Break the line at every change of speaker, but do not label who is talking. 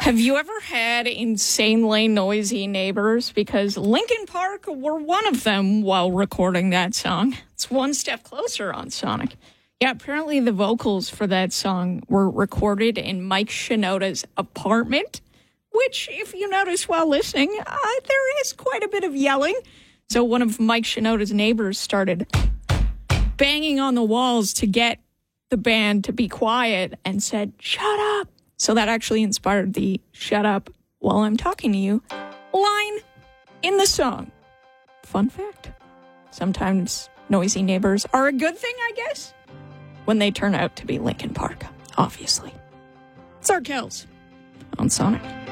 Have you ever had insanely noisy neighbors? Because Linkin Park were one of them while recording that song. It's one step closer on Sonic. Yeah, apparently the vocals for that song were recorded in Mike Shinoda's apartment, which, if you notice while listening, there is quite a bit of yelling. So one of Mike Shinoda's neighbors started banging on the walls to get the band to be quiet and said, "Shut up." So that actually inspired the "shut up while I'm talking to you" line in the song. Fun fact. Sometimes noisy neighbors are a good thing, I guess, when they turn out to be Linkin Park, obviously. It's Arkells on Sonic.